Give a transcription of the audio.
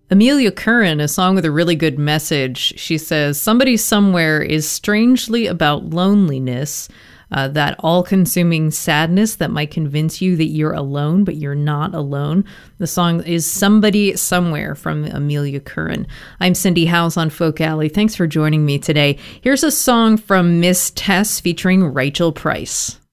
Amelia Curran, a song with a really good message. She says, somebody somewhere is strangely about loneliness, that all-consuming sadness that might convince you that you're alone, but you're not alone. The song is Somebody Somewhere from Amelia Curran. I'm Cindy House on Folk Alley. Thanks for joining me today. Here's a song from Miss Tess featuring Rachel Price.